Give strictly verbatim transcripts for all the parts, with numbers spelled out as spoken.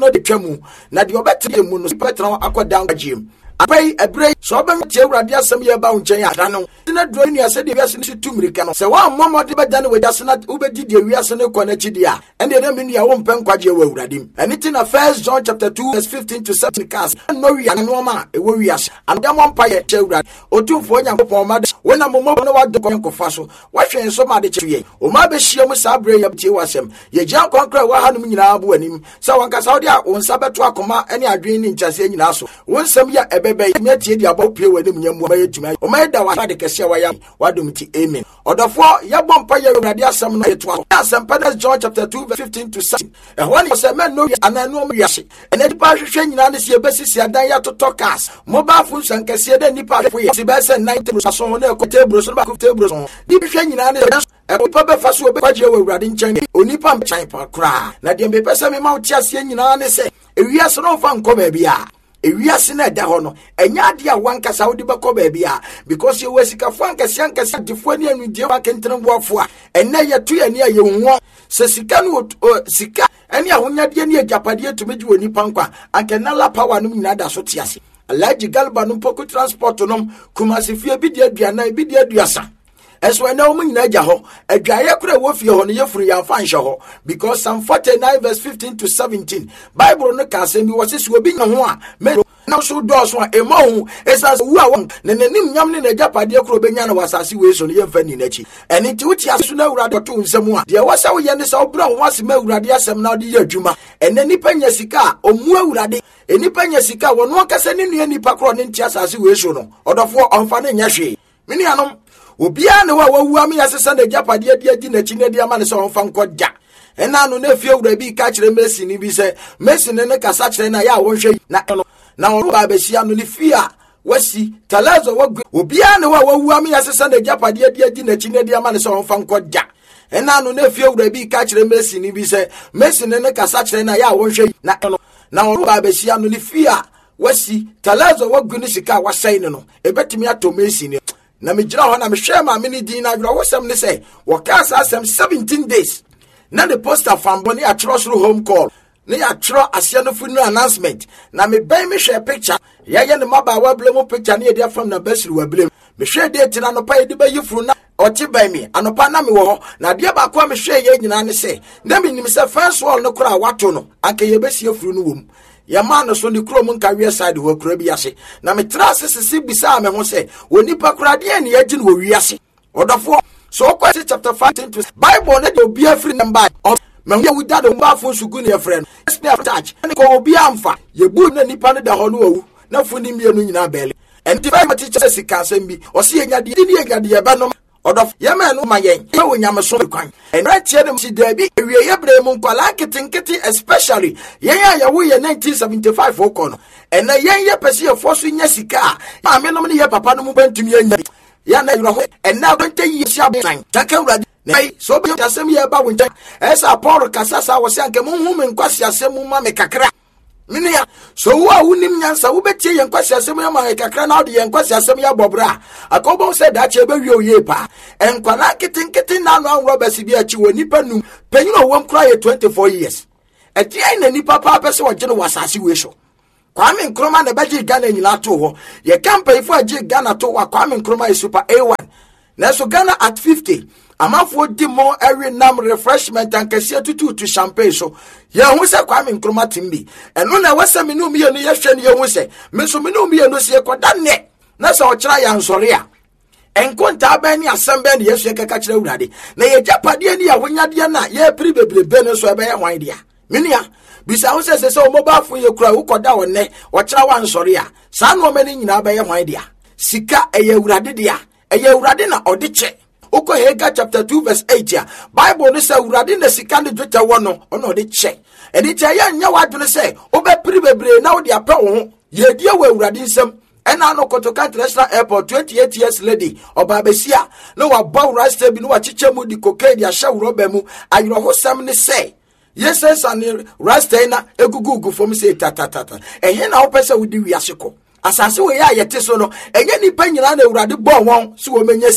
no de twemu na de obetire mu no petra akodan agiem abai ebre so ben tie urade asem ye ba unchen ya no na dro ni ase de wiase ni tumirika no se wa mommo de beda ne wajase na ubedi de wiase ne kwana chidia ende na menu ya wo mpen kwaje wa urade anything na First John chapter two verse fifteen to seventeen cast no wi an no ma e wo wiase and dem won paye che urade otumfo onyankopon ma de wona mommo no wa de konkofa so wa hwen so ma de chiye o ma be hie mu sa bre ya tie wasem ye gyan konkra wa hanum nyina abu anim sa wanka saudi a wonsa beto akoma ene adwen ni nchase nyina so wonsam ya ebe be metie dia bo pie wani mnyam ba yetuma o ma da wa de kese wa ya wadum ti amen odofo ya bompa ya urade asem no yeto asem First John chapter two verse fifteen to seventeen e ho ni se men no ananu mu yase ene dipa hwehwe nyina ne se besisi adan ya totokas mobile phone sankese de nipa fo ye se be se ninety so no e ko table so ba ko table so di hwehwe nyina ne e ko pa be fa so be kwaje wa urade nchen onipa mchan pa kra na de be pese me ma uti ase nyina ne se ewiase no fa nko ba bia ewiase na da ho no enya ade a wankasa wodi beko ba bia because you wasika fo ankasa ankasa defo ni anu die wa kentren boafo a enne ye to ye ne ye hunwo se sika no sika ene ahonyade ne agapade etumeji woni pankwa ankenala power no nyina da so tiase alaji galba no poku transport no kumasi fie bi de aduana bi de aduasa eso ene o munyina agya ho adwaye kura wo fie ho no yefuru ya fa nhye ho because Psalm forty-nine verse fifteen to seventeen Bible no ka se bi wo se so bi nya ho a me na so do so a emo hu esas wu a won ne nanim nyam ne nagyapade kura obenya na wasase we so no yemfa ni nachi eni ti wuti aso na urade to nsam a de wasa wo ye ne sa obra ho asema urade asem na de ye adwuma ene nipa nya sika omu urade enipa nya sika wo no kasa ne nua nipa kura ne ntia asase we so no odofo onfa ne nya hwe mini anom obia ne wa wawu am yasesa na japade adi adi na chi na dia ma ne so onfa nkodja ena no na fie wura bi ka kire Messi ni bi se Messi ne ne kasa kire na ya wonhwe na no na wo ba besia no ni fie a wasi talazo wagu obia ne wa wawu am yasesa na japade adi adi na chi na dia ma ne so onfa nkodja ena no na fie wura bi ka kire Messi ni bi se Messi ne ne kasa kire na ya wonhwe na no na wo ba besia no ni fie a wasi talazo wagu ni sika wasai ne no ebetimi ato Messi ni na me gira ho na me hwe ma me ni din na adwira wosem ne se wakasa asem seventeen days na the poster fambo ne atro soro home call ne atro asia no funeral announcement na me ban me hwe picture ya ye ne maba wa blem picture ne dia fam na basiri wa blem me hwe date na no pa ye de ba yifuru na oti ban me anopa na me wo ho na dia ba kwa me hwe ye nyina ne se na me nim se first wall no kura wato no anka ye besi afuru no wom ya man so ni krom nka wi side wo kura bi ase na me tra sisi bisa me ho se woni pa kura de ne ya gi no wi ase odofo so kwa chapter five to Bible na de obi afri number me ho wi dado mba fo sugu ne friend spare touch ko obi amfa ye bu na nipa ne da ho no awu na fu ni mienu nyina bele enti ba ma teacher sika asem bi o se enya de ni enya de ye ba no odof ye ma no ma yen ye wo nyame so kwan en right here dem si da bi ewie ye bre mu nkwala kitinkiti especially yen ya ye wo ye nineteen seventy-five okono en na yen ye pese ye foso nya sika ma me no ne ye papa no mu bantumi anya ya na yiro ho en na kwente yi sia ban taka urade nei so bi asem ye ba wonta esa Paul kasasa wo se anke mu hu me nkwasi asem mu ma me kakra minia so wo a wunim nyansa wo betie yen kwasi asem ya ma kakra na odi yen kwasi asem ya bobra akobo se da che be wi oye pa enkwala kitinkiti na no anwo basi bi achi woni panum panyin o wom kra ye twenty-four years e dia na nipa pa pese wo gene wasase we so Kwame Nkrumah na baji Ghana nyina to ho ye campaign for agi Ghana to wa Kwame Nkrumah is super A one na so Ghana at fifty amafo di mo every nam refreshment and kese tutu to champagne so ye hu se Kwame Nkrumah timbi eno na wasa me no me no ye hwe ne ye hu se me so me no me no se koda ne na so o kira ya nsore a enkonta ba ni asem ba ne yesu ye kaka kira urade na ye japade ni ya wonyade na ye pri beblebe ne so e ba ye hwan dia minia bisa hu se se o mobile phone ye kura wo koda wonne o kira wa nsore a sa no mani nyina ba ye hwan dia sika eye urade dia eye urade na odiche Oko Haggai chapter two verse eight ya Bible no say urade na sika ne dweta wo no ono odiche eni che ya nya wadwene say obe pri bebre na wo dia pa wo ho ye die wo urade nsem ena no Kotoka International Airport twenty-eight years lady oba besia no wa baw rasta bi no wa chiche mu di cocaine ya sha roba mu ayro ho sam ne say yes and rasta na egugugu fom say tatatata ehe na wo pese wo di wiase ko asase we ya yete so no enye nipa nyina na urade bo won so wo menya sika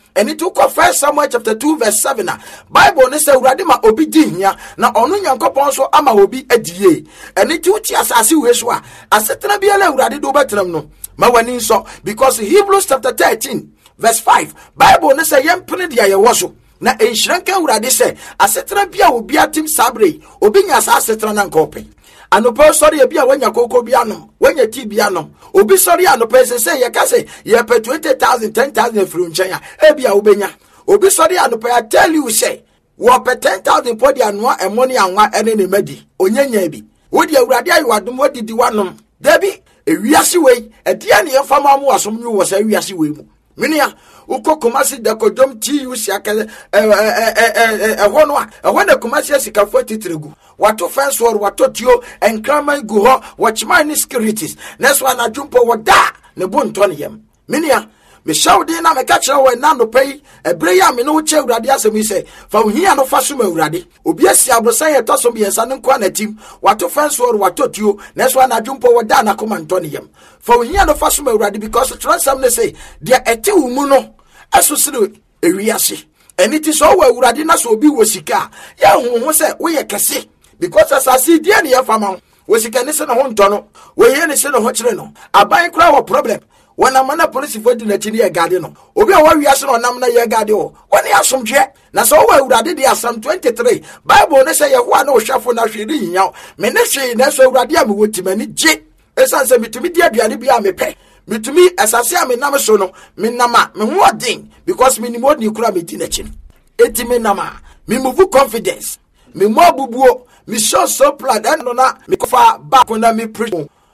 And it took First Samuel chapter two verse seven. Bible ne say urade ma obi di hia na ono Nyankopon so ama obi adie. And it uti asase we so a asetena bia la urade do betram no. Ma wani so because Hebrews chapter thirteen verse five Bible ne say yempene dia ye wo so. Na enhranka urade say asetena bia obi atim sabre obi nya asetena na nkope. Anopo sorry bia wanya koko bia no wanya ti bia no obi sorry anopo say ye ka say ye pe twenty thousand ten thousand fru nchen ya e bia obenya obi sorry anopo I tell you say wo pe ten thousand podi anwa e money anwa ene ne madi onyanya bi wo di awurade ayi wadom wodi di wanom dabi e wiase wei e dia ne yefama mu wasom nyu wo say wiase wei mu minia uko Kumasi da kodom ti usi akale eh eh eh eh hono a hono Kumasi asika forty tregu wato fence war wato tio enkraman gu ho watchman ni securities next one adwumpo wada ne bonto ne yam minia me shawde na me ka kire we na no pay ebre ya me no che urade asemi se fa ohia no fa so ma urade obi asi abrosan ye toso bi ensa ne kwa na tim wato fence war wato tio next one adwumpo wada na komanto ne yam fa ohia no fa so ma urade because transam ne say dia eti umu no asosire ewiase eniti so wa urade na so obi wo sika ya honho se wo ye kese because asasi dia ne ye fama wo sika ne se no ho ntono wo ye ne se no ho kire no aban kra wo problem wana mana police for di na chini ye gade no obi a wa wiase no nam na ye gade o woni asomdwe na so wa urade dia Psalm twenty-three Bible ne say ye ho na wo hwafo na hwede nyaw me ne hwe na so urade am wotimani je esan se mitumi dia aduane bia me pe mitumi asase am nam so no me nama me ho odin because me ni mo ni kura me di na chini eti me nama me move confidence me mo bubuo me show so plan no na me kofa back na me preach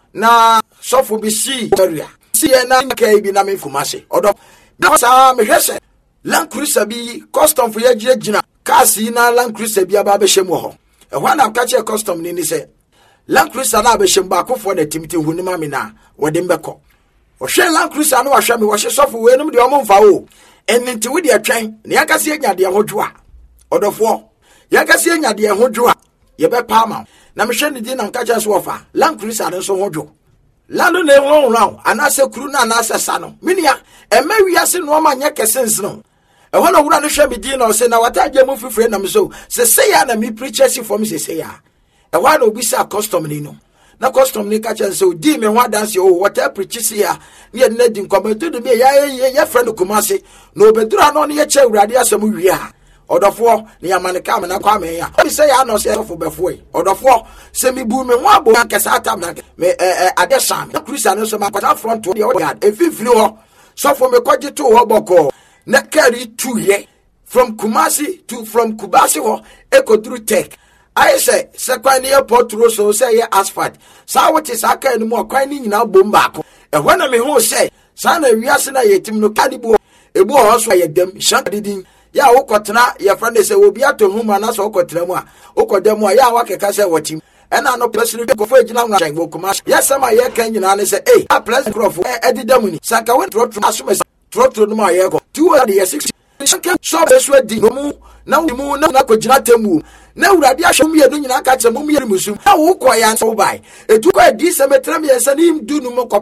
na so for be see area see na kai bi na me fumase odo because am hwese Land Cruiser bi custom for ye gina kasi na Land Cruiser bi aba be shemu ho e ho na ka che custom ni ni se Land Cruiser na be shem ba kofo na timiti hu ni ma me na wode mbeko o hwe Land Cruiser na wa hwe me wo hwe sofo we num de o mfa o ennti we de atwen ne yakase anya de hodwo a odofo yakase anya de hodwo a ye be pa ma na me hwe ni di na nka che so ofa Land Cruiser no so hodwo lando ne won ran anase kuru na anase sa no minia e ma wiase no ma nya kesens no e ho na wura no hwe me di na o se na wataje mu fifre na me so se se ya na me preachers for me se se ya e wa na obi sa custom ni no na custom ni ka che se o di me ho dance o water preachers ya ne na di nkometo de be ya ya friend Kumasi no bedura no ne ye che urade asem wi a odofo ne yamane ka me na kwa me ya o se ya no se fo befo e odofo se mi bu me ho abo kesa atam na me eh adesam na Christian no so ma kwata front de o god e fifiri ho so for me kwaje to ho boko na carry two ye from Kumasi to from Kubasi ho e ko through tech I say se kwa ne airport ro so say ye asphalt sa what is aka ni mo kwa ni nyina bom baako e ho na me ho say sa na wiase na yetim no kadibo ebu ho so ye dem shan didin ya wokotena ya friend say obi ato huma na so wokotena mu a wokodem a ya wakeka say watim ena no president ko fo ejina nwa chango kuma yesama ye kan nyina ne say eh a president crop e didam ni sanka we trot asome trot no ma ye ko two hundred sixty sanka so be so di no mu na mu na ko jina temu na urade ahwem ye no nyina ka che mu yeri musum na wo ko ya so bai etu ko di se metrem ye se ni mdu no mo ko